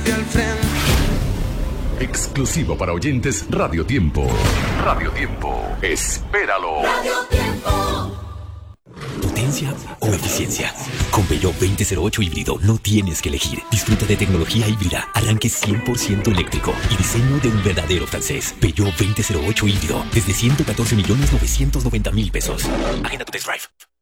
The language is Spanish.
siempre al frente. Exclusivo para oyentes Radio Tiempo. Radio Tiempo. Espéralo. Radio Tiempo. ¿Potencia o eficiencia? Con Peugeot 2008 híbrido no tienes que elegir. Disfruta de tecnología híbrida, arranque 100% eléctrico y diseño de un verdadero francés. Peugeot 2008 híbrido desde 114.990.000 pesos. Agenda tu test drive.